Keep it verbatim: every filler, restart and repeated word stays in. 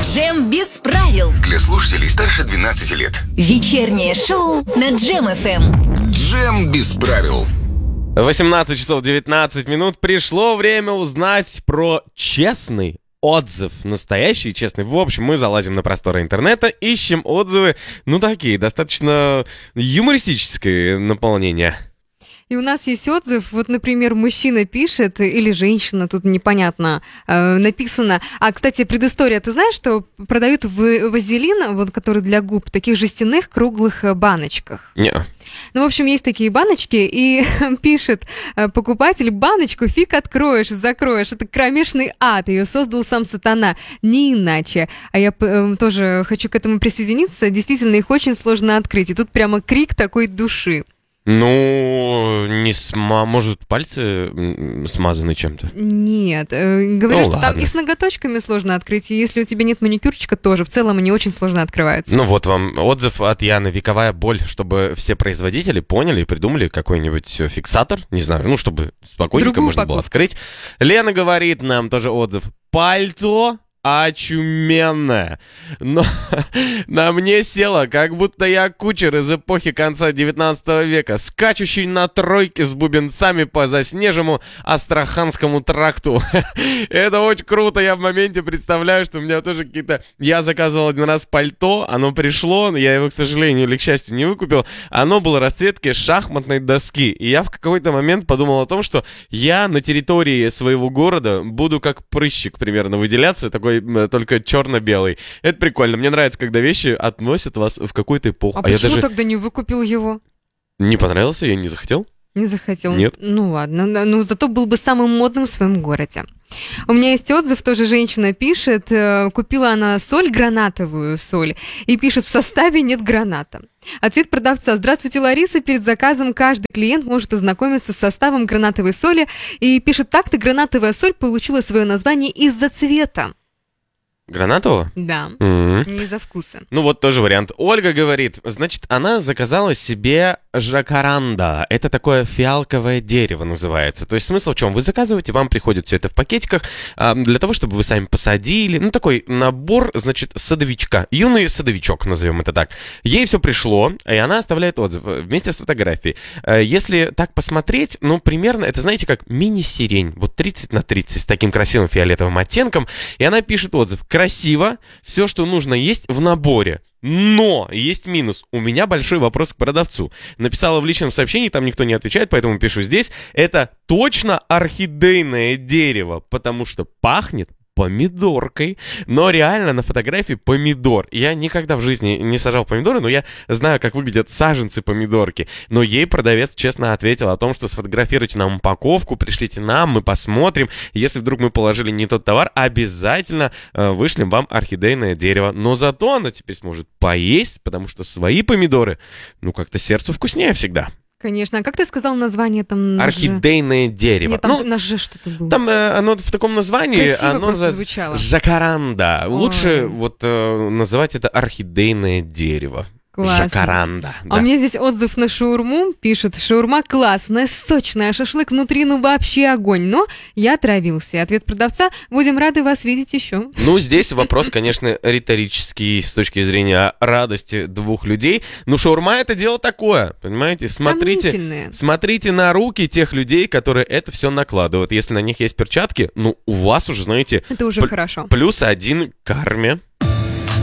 Джем без правил. Для слушателей старше двенадцати лет. Вечернее шоу на Джем эф эм. Джем без правил. восемнадцать часов девятнадцать минут. Пришло время узнать про честный отзыв. Настоящий, честный. В общем, мы залазим на просторы интернета, ищем отзывы, ну такие, достаточно юмористическое наполнение. И у нас есть отзыв, вот, например, мужчина пишет, или женщина, тут непонятно, э, написано. А, кстати, предыстория, ты знаешь, что продают в- вазелин, вот, который для губ, в таких жестяных круглых э, баночках? Не. Ну, в общем, есть такие баночки, и пишет э, покупатель: баночку фиг откроешь, закроешь, это кромешный ад, ее создал сам сатана, не иначе. А я э, тоже хочу к этому присоединиться, действительно, их очень сложно открыть, и тут прямо крик такой души. Ну, не сма... может, пальцы м, смазаны чем-то? Нет, э, говорю, Ну, что ладно. там и с ноготочками сложно открыть, и если у тебя нет маникюрчика, тоже в целом они очень сложно открываются. Ну вот вам отзыв от Яны. Вековая боль, чтобы все производители поняли и придумали какой-нибудь э, фиксатор, не знаю, ну, чтобы спокойненько Другую можно было упаковку. открыть. Лена говорит нам тоже отзыв. Пальто очуменное. Но на мне село, как будто я кучер из эпохи конца девятнадцатого века, скачущий на тройке с бубенцами по заснеженному Астраханскому тракту. Это очень круто. Я в моменте представляю, что у меня тоже какие-то... Я заказывал один раз пальто, оно пришло, я его, к сожалению или к счастью, не выкупил. Оно было расцветки шахматной доски. И я в какой-то момент подумал о том, что я на территории своего города буду как прыщик примерно выделяться, такой м, только черно-белый. Это прикольно. Мне нравится, когда вещи относят вас в какую-то эпоху. А, А я почему даже тогда не выкупил его? не понравился, я не захотел. Не захотел? Нет. Ну ладно, ну, ну зато был бы самым модным в своем городе. У меня есть отзыв, тоже женщина пишет, э, купила она соль, гранатовую соль, и пишет: в составе нет граната. Ответ продавца: здравствуйте, Лариса, перед заказом каждый клиент может ознакомиться с составом гранатовой соли, и пишет: так-то гранатовая соль получила свое название из-за цвета. Гранатового? Да, М. не из-за вкуса. Ну вот тоже вариант. Ольга говорит, значит, она заказала себе жакаранда. Это такое фиалковое дерево называется. То есть смысл в чем? Вы заказываете, вам приходит все это в пакетиках а, для того, чтобы вы сами посадили. Ну такой набор, значит, садовичка. Юный садовичок, назовем это так. Ей все пришло, и она оставляет отзыв вместе с фотографией. А, Если так посмотреть, ну примерно, это знаете, как мини-сирень. Вот тридцать на тридцать с таким красивым фиолетовым оттенком. И она пишет отзыв. Красиво, все, что нужно, есть в наборе. Но есть минус. У меня большой вопрос к продавцу. Написала в личном сообщении, там никто не отвечает, поэтому пишу здесь. Это точно орхидейное дерево, потому что пахнет помидоркой. Но реально на фотографии помидор. Я никогда в жизни не сажал помидоры, но я знаю, как выглядят саженцы помидорки. Но ей продавец честно ответил о том, что сфотографируйте нам упаковку, пришлите нам, мы посмотрим. Если вдруг мы положили не тот товар, обязательно э, вышлем вам орхидейное дерево. Но зато она теперь сможет поесть, потому что свои помидоры, ну, как-то сердцу вкуснее всегда. Конечно. А как ты сказал название там? на «Ж»? Орхидейное дерево. Нет, там Ну, на «Ж» что-то было. там э, оно в таком названии, Красиво оно просто называется звучало. жакаранда. Ой. Лучше вот э, называть это орхидейное дерево. Классно. Жакаранда. А у меня здесь отзыв на шаурму. Пишет: шаурма классная, сочная, шашлык внутри, ну вообще огонь. Но я отравился. И ответ продавца: будем рады вас видеть еще. Ну, здесь вопрос, конечно, риторический с точки зрения радости двух людей. Ну, шаурма — это дело такое, понимаете? Смотрите, Сомнительные. смотрите на руки тех людей, которые это все накладывают. Если на них есть перчатки, ну, у вас уже, знаете, Это уже пл- хорошо. плюс один к карме.